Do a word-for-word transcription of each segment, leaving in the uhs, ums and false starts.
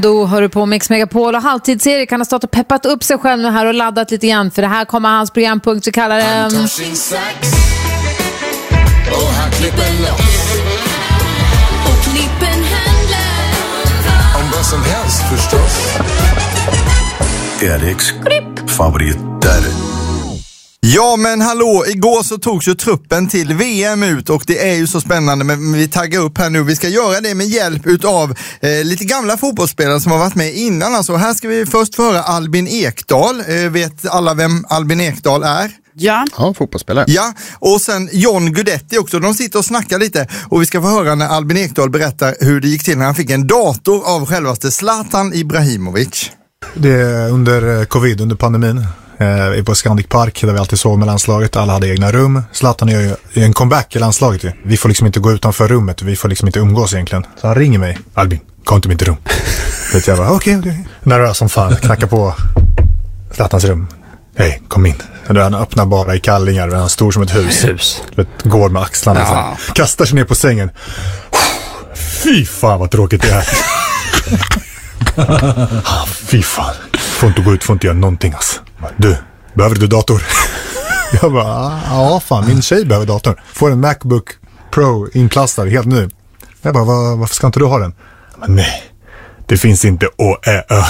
Då hör du på Mix Megapol och halvtidsserie kan ha stått och peppat upp sig själv här och laddat lite grann, för det här kommer hans programpunkt, så kallar det Han tar sin sax och han klipper loss. Och klippen handlar om vad som helst förstås. Eriks favoriter. Ja men hallå, igår så togs ju truppen till V M ut och det är ju så spännande, men vi taggar upp här nu. Vi ska göra det med hjälp utav eh, lite gamla fotbollsspelare som har varit med innan. Alltså, här ska vi först få höra Albin Ekdal. Eh, vet alla vem Albin Ekdal är? Ja. Ja, fotbollsspelare. Ja, och sen John Guidetti också. De sitter och snackar lite och vi ska få höra när Albin Ekdal berättar hur det gick till när han fick en dator av självaste Zlatan Ibrahimovic. Det är under covid, under pandemin. Eh, på Scandic Park där vi alltid sov med landslaget. Alla hade egna rum. Zlatan gör ju en comeback i landslaget. Vi får liksom inte gå utanför rummet. Vi får liksom inte umgås egentligen. Så han ringer mig. Albin, kom till mitt rum. Vet jag bara, okej, okay, okej. Okay. Nervös som fan. Knackar på Zlatans rum. Hej, kom in. Han öppnar bara i kallingar. Han är stor som ett hus. Hus. Vet, går med axlarna. Ja. Kastar sig ner på sängen. Fy fan vad tråkigt det är. ah, fy fan. Får inte gå ut, får inte göra någonting alltså. Du, behöver du dator? Jag bara, ja fan, min tjej behöver dator. Får en MacBook Pro inplastad, helt ny. Jag bara, var, varför ska inte du ha den? Men nej, det finns inte Å, Ä, Ö.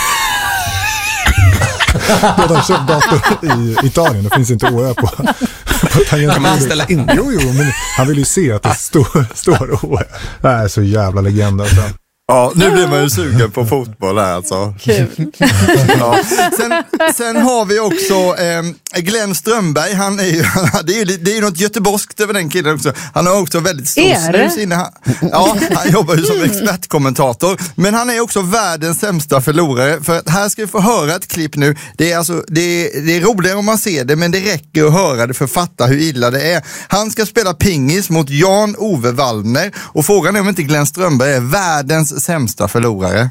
Jag har köpt dator i Italien, det finns inte Å, Ä på. på kan man ställa in? Jo, jo, men han vill ju se att det står, står Å, Ä. Det är så jävla legend alltså. Ja, nu blir man ju sugen på fotboll här alltså. Kul. Ja. Sen, sen har vi också eh, Glenn Strömberg. Han är ju, det, är ju, det är ju något göteborgskt över den killen också. Han har också väldigt stor snus inne. Han, ja, han jobbar ju som expertkommentator. Men han är också världens sämsta förlorare. För att här ska vi få höra ett klipp nu. Det är, alltså, det är, det är roligare om man ser det, men det räcker att höra det för att fatta hur illa det är. Han ska spela pingis mot Jan-Ove Waldner. Och frågan är om inte Glenn Strömberg är världens sämsta förlorare.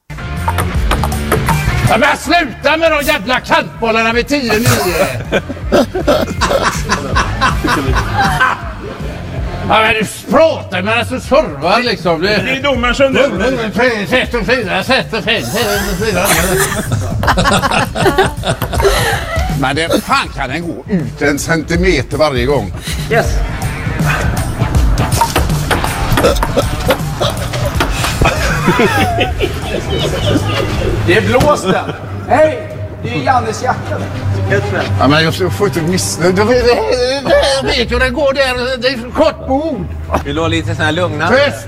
Ja, men sluta med de jävla kantbollarna vid tio nio. Ja, men du pratar med den så servar liksom. Det är domaren som dömer. Sätt och fyra, sätt och fyra. Men det fan kan den gå ut en centimeter varje gång. Yes. Det är blåst den. Hej, det är Jannes jacka. Ja, men jag får inte missa. Jag vet hur det går där. Det är kort på ord. Vill du ha lite sån här lugna? Tyst!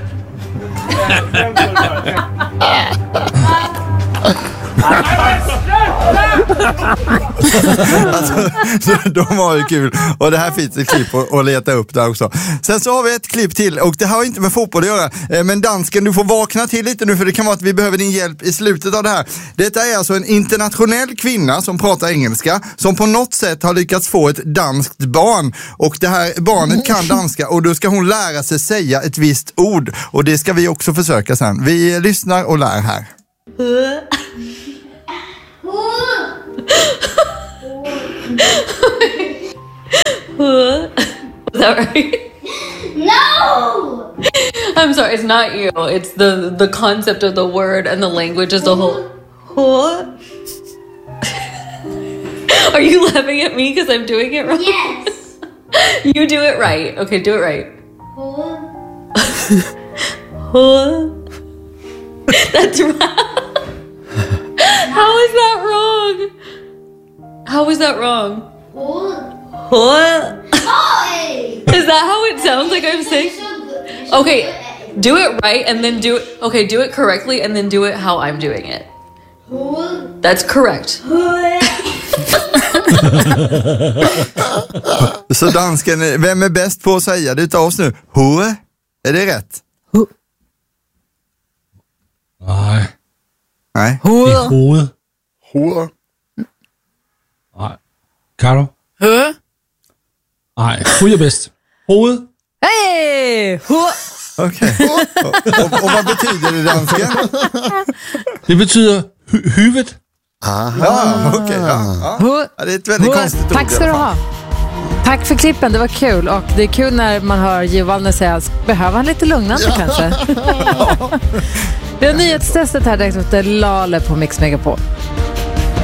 Alltså, de har ju kul. Och det här finns ett klipp att, att leta upp där också. Sen så har vi ett klipp till. Och det har inte med fotboll att göra. Men dansken, du får vakna till lite nu. För det kan vara att vi behöver din hjälp i slutet av det här. Detta är alltså en internationell kvinna som pratar engelska. Som på något sätt har lyckats få ett danskt barn. Och det här barnet kan danska. Och då ska hon lära sig säga ett visst ord. Och det ska vi också försöka sen. Vi lyssnar och lär här. Is that right? No! I'm sorry, it's not you. It's the the concept of the word and the language as a whole. Are you laughing at me because I'm doing it wrong? Yes. You do it right. Okay, do it right. That's right. How is that wrong? How is that wrong? Is that how it sounds like I'm saying? Okay, do it right and then do it. Okay, do it correctly and then do it how I'm doing it. That's correct. Så dansken, vem är bäst på att säga det utav oss nu? Hoe? Är det rätt? Hoe. Nej. Nej. Hoe. I hovedet. Hoe. Nej. Karo? Hoe. Nej, hoe är bäst. Hoved. Hej! Hoe. Okej. Okay. och, och, och vad betyder det dansken? Det betyder hu- huvudet. Aha. Ja, okej. Okay, ja, ja. Ja, det är ett väldigt konstigt ord. Tack ska du ha. Tack för klippen, det var kul. Och det är kul när man hör Giovanni säga, behöver han lite lugnande kanske? Vi har nyhetstestet här direkt efter Lale på Mix Megapol.